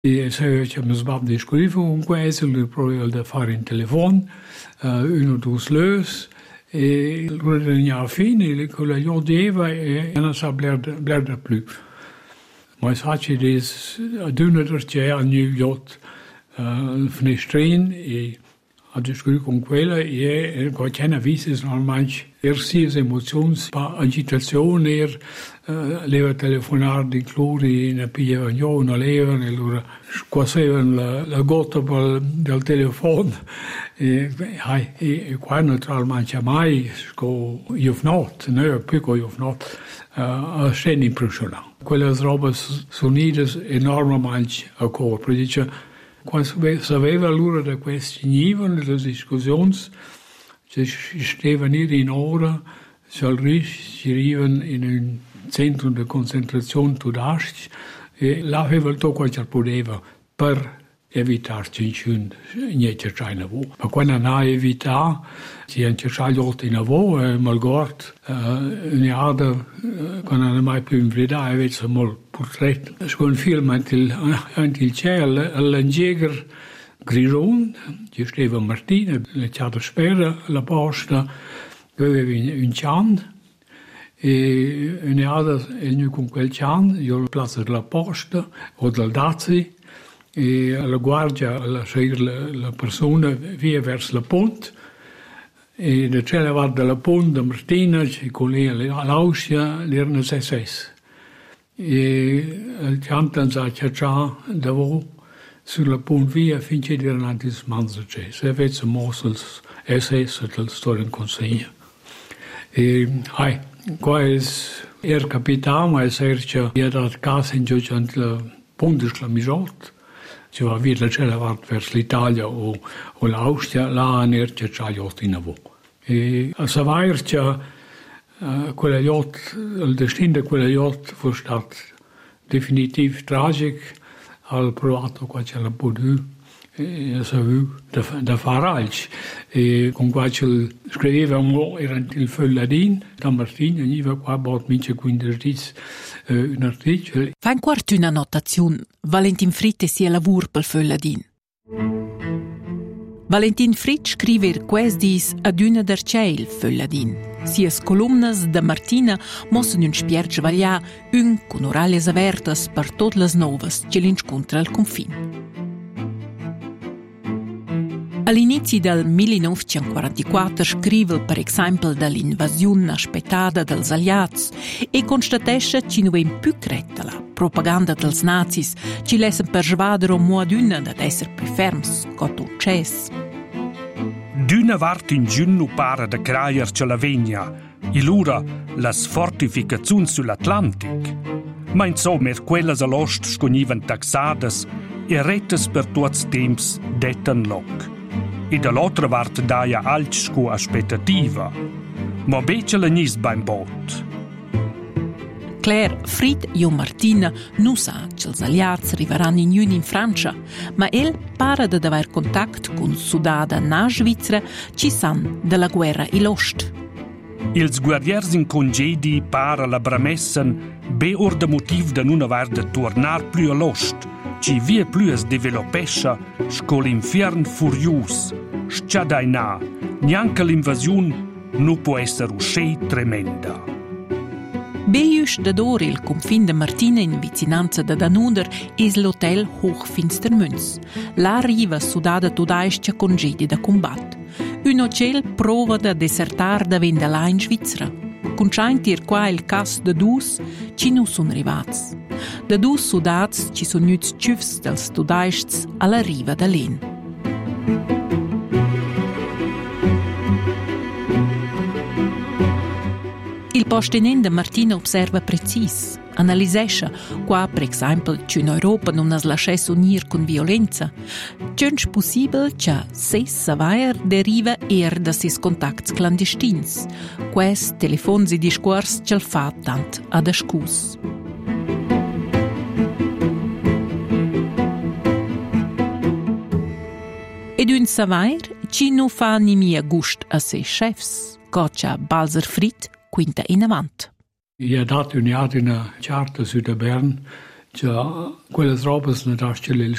E se mi sbab di scrivere con questo, lui provo da fare in telefono, uno o due lös, e alla fine, quello che io dicevo, e non sa blerda più. Ma sa che a Dünnedertje a New York, finestrino, e a scritto con quella, e qualche avviso normalmente, sia emozioni, agitazione, leva telefonare di clori, ne pigliavano una leva, e loro squassavano la gotta del telefono, e qua naturalmente mai, io not, ne più che io not, a scena impressionante. Quelle robe sono enormemente a corpo, dice, quando sapeva l'ora da questi nivoli, delle discussioni, ci stavano in ora, ci arrivano in un centro di concentrazione tudasti, e là aveva tutto quello che poteva per evitare niente c'è in lavoro. Ma quando non ha evitato, si è cercato in lavoro, malgrado un'ada, quando non è mai più in verità, aveva molto portretto. C'è un film anche il cielo, all'Angieger Grigione, ci stava Martina, le chiate spera, la posta, aveva un cian, e un'ada è con quel cian, io la piazza della posta, o del Dazi, e alla guardia lasciare la persona via verso la ponte, e da c'è la vada della ponte Martina, con lei all'Austria, l'erano SS. E il canto sa cercare davvero sulla ponte via finché erano anche smanzate. Se avesse mosso SS del storia in consegna. E qua è capitato, ma è certo che da casa in giù c'è la ponte sclamigiata. Ci va via la parte verso l'Italia o l'Austria, là non c'è yacht in lavoro. E a Savaircia, quella yacht, il destino di quella yacht fu stato definitivamente tragico, al provato qua c'è la Bodu, e a savu da faralci. E con qua ci scrivevamo, era il Fölladin, da Martina, ogni qua bot mince 15 un articolo. Fa in quarto una notazione. Valentin Fritt sia lavur pel Fölladin. Valentin Fritt scriver quesdis ad una d'arceil Fölladin. Sias columnas da Martina mossen un spierge vaglià, un con oralias avertas per tot las novas che l'inscontra al confin. All'inizio del 1944 scrive per esempio dell'invasione aspettata dels aliats e constatesce che non è più cretta la propaganda dels nazis ci lassen persuadere mo d'una ad essere più ferms cotto ces. D'una vart in giugno para da craier ce la vegna, e l'ura las fortificazioni sull'Atlantic. Ma insomma, quelles all'ost scognivan taxadas e rettes per tuos temps detten loc. E dall'altra parte daia altsco aspettativa. Ma becce la nis beim bot. Claire, Fritt e Martina non sa che els aliats arriveranno in Francia, ma el pare di aver contatto con sudada na Svizzera ci san della guerra in l'ost. Ils guerriers in congedi para la bramessen be or de motiv de non aver de tornar più all'ost, ci vie plus developescha sco l'infern furius, sciadaina, neanche l'invasione non può essere uscì tremenda. Beius da d'ora il confin de Martina in vicinanza da Danunder es l'hotel Hochfinstermünz. La riva sudada tudaiscia congedi da combat. Un hotel prova da desertar da vendela in Svizzera. Conciantir qua il cas de dus ci nu sun rivats. Da dus sudats ci sun nuts ciufs dels tudaiscs alla riva da Len. Il postenent de Martina observa precis, analisescha, qua per esempio che in Europa non es lasces unir con violenza, c'è possibile che se Savair deriva da sis contacts clandestins, quest telefons e discors ce l fa tant ad ascus. Ed un Savair ci non fa ni mia gust a se chefs, coccia Balzer Fritt quinta in avant. Io ho dato un'anno in una charta su da Bern Cioè, quelle robe non dasce le